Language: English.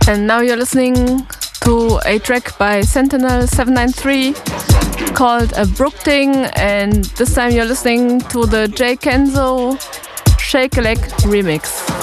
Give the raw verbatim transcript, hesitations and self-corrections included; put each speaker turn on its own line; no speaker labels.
And now you're listening to a track by Sentinel seven nine three called a Brookting, and this time you're listening to the Jay Kenzo Shake a Leg remix.